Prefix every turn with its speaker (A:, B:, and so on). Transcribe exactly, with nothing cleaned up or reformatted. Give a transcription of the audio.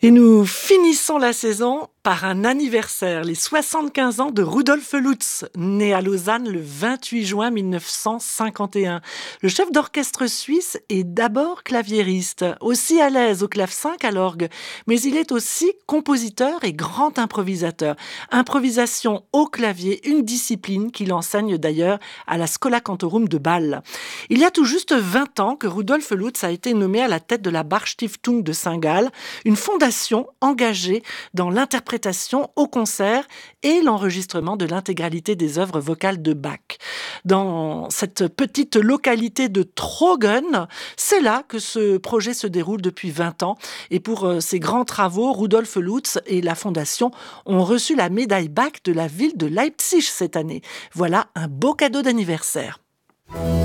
A: Et nous finissons la saison par un anniversaire, les soixante-quinze ans de Rudolf Lutz, né à Lausanne le vingt-huit juin mille neuf cent cinquante et un. Le chef d'orchestre suisse est d'abord claviériste, aussi à l'aise au clavecin qu'à l'orgue, mais il est aussi compositeur et grand improvisateur. Improvisation au clavier, une discipline qu'il enseigne d'ailleurs à la Schola Cantorum de Bâle. Il y a tout juste vingt ans que Rudolf Lutz a été nommé à la tête de la Bach-Stiftung de Saint-Gall, une fondation engagée dans l'interprétation au concert et l'enregistrement de l'intégralité des œuvres vocales de Bach. Dans cette petite localité de Trogen, c'est là que ce projet se déroule depuis vingt ans. Et pour ces grands travaux, Rudolf Lutz et la fondation ont reçu la médaille Bach de la ville de Leipzig cette année. Voilà un beau cadeau d'anniversaire.